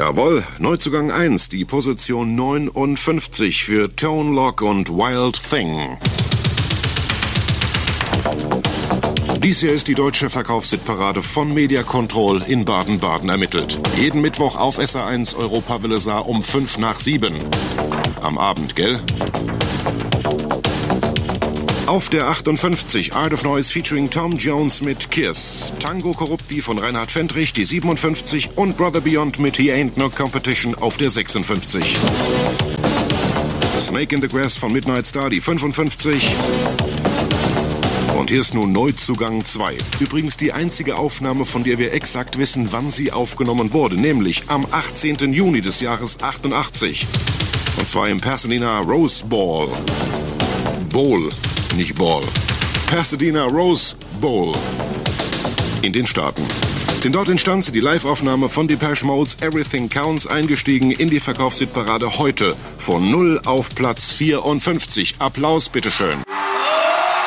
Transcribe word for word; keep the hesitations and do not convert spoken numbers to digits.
Jawohl, Neuzugang eins, die Position neunundfünfzig für Tone Loc und Wild Thing. Dies hier ist die deutsche Verkaufshitparade von Media Control in Baden-Baden ermittelt. Jeden Mittwoch auf S R eins Europawelle Saar um fünf nach sieben. Am Abend, gell? Auf der achtundfünfzig, Art of Noise featuring Tom Jones mit Kiss, Tango Corrupti von Reinhard Fendrich, die siebenundfünfzig und Brother Beyond mit He Ain't No Competition auf der sechsundfünfzig. Snake in the Grass von Midnight Star, die fünfundfünfzig. Und hier ist nun Neuzugang zwei. Übrigens die einzige Aufnahme, von der wir exakt wissen, wann sie aufgenommen wurde, nämlich am achtzehnten Juni des Jahres achtundachtzig. Und zwar im Pasadena Rose Bowl. Bowl, nicht Ball. Pasadena Rose Bowl. In den Staaten. Denn dort entstand die Live-Aufnahme von Depeche Mode's Everything Counts, eingestiegen in die Verkaufshitparade heute von null auf Platz vierundfünfzig. Applaus, bitteschön.